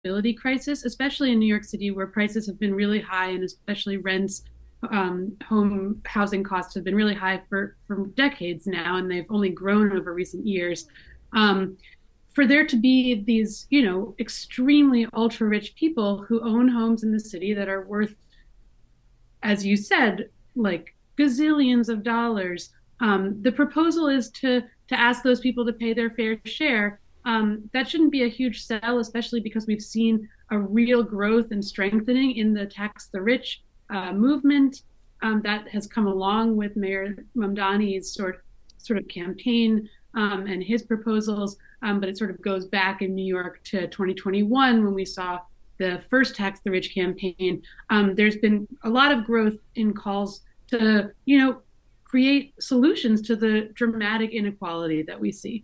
affordability crisis, especially in New York City, where prices have been really high, and especially rents, home housing costs have been really high for decades now, and they've only grown over recent years. Um, for there to be these, extremely ultra rich people who own homes in the city that are worth, as you said, like gazillions of dollars. The proposal is to ask those people to pay their fair share. That shouldn't be a huge sell, especially because we've seen a real growth and strengthening in the tax the rich movement that has come along with Mayor Mamdani's sort of campaign and his proposals. But it sort of goes back in New York to 2021 when we saw the first Tax the Rich campaign. There's been a lot of growth in calls to, create solutions to the dramatic inequality that we see.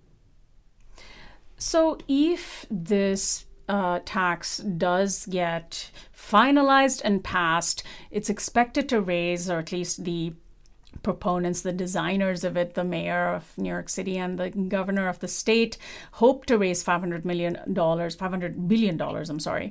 So, if this tax does get finalized and passed, it's expected to raise, or at least the proponents, the designers of it, the mayor of New York City and the governor of the state, hope to raise $500 billion, I'm sorry.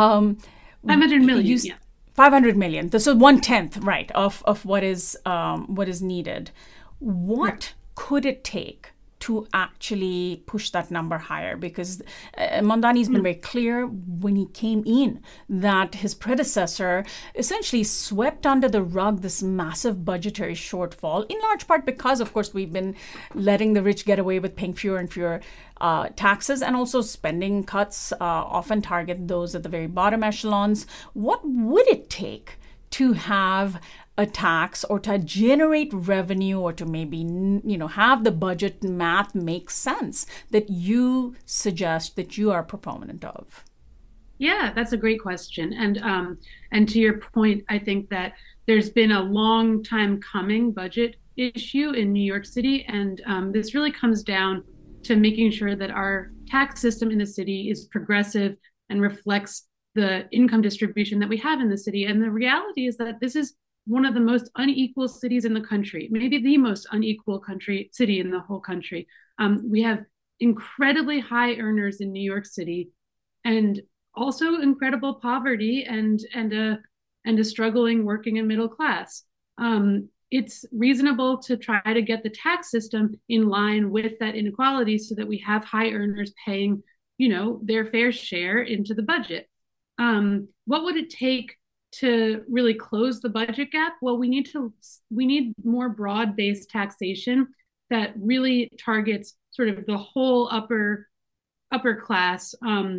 500 million, yeah. 500 million. So 1/10, right, of what is needed. What Right. could it take to actually push that number higher? Because Mamdani's been very clear when he came in that his predecessor essentially swept under the rug this massive budgetary shortfall, in large part because, of course, we've been letting the rich get away with paying fewer and fewer taxes, and also spending cuts often target those at the very bottom echelons. What would it take to have a tax, or to generate revenue, or to maybe have the budget math make sense, that you suggest, that you are a proponent of? Yeah, that's a great question. And to your point, I think that there's been a long time coming budget issue in New York City, and this really comes down to making sure that our tax system in the city is progressive and reflects the income distribution that we have in the city. And the reality is that this is one of the most unequal cities in the country, maybe the most unequal city in the whole country. We have incredibly high earners in New York City, and also incredible poverty and a struggling working and middle class. It's reasonable to try to get the tax system in line with that inequality so that we have high earners paying, their fair share into the budget. What would it take to really close the budget gap? Well, we need more broad-based taxation that really targets sort of the whole upper class.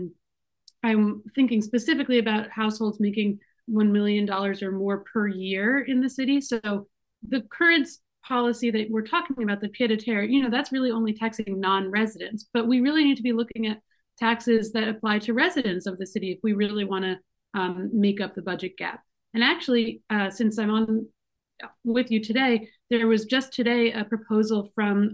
I'm thinking specifically about households making $1 million or more per year in the city. So the current policy that we're talking about, the pied-à-terre, that's really only taxing non-residents. But we really need to be looking at taxes that apply to residents of the city if we really want to make up the budget gap. And actually, since I'm on with you today, there was just today a proposal from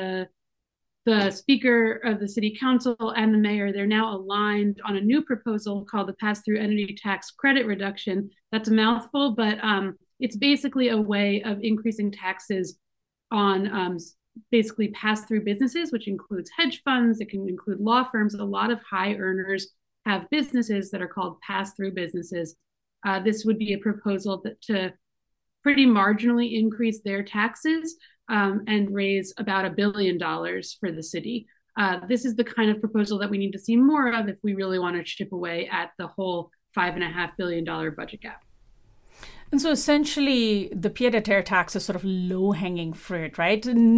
the speaker of the city council and the mayor. They're now aligned on a new proposal called the pass-through entity tax credit reduction. That's a mouthful, but it's basically a way of increasing taxes on basically pass-through businesses, which includes hedge funds. It can include law firms. A lot of high earners have businesses that are called pass-through businesses. This would be a proposal to pretty marginally increase their taxes and raise about $1 billion for the city. This is the kind of proposal that we need to see more of if we really want to chip away at the whole $5.5 billion budget gap. And so essentially, the pied-à-terre tax is sort of low-hanging fruit, right?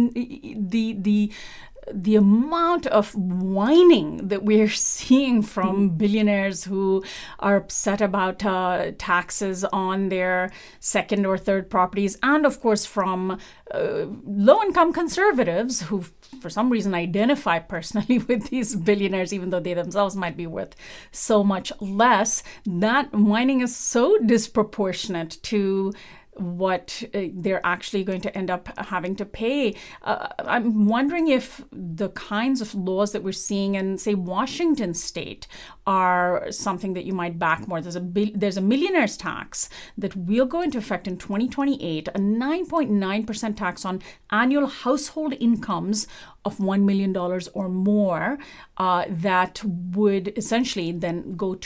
The amount of whining that we're seeing from billionaires who are upset about taxes on their second or third properties, and of course from low-income conservatives who for some reason identify personally with these billionaires, even though they themselves might be worth so much less, that whining is so disproportionate to what they're actually going to end up having to pay. I'm wondering if the kinds of laws that we're seeing in, say, Washington State are something that you might back more. There's a millionaire's tax that will go into effect in 2028, a 9.9% tax on annual household incomes of $1 million or more that would essentially then go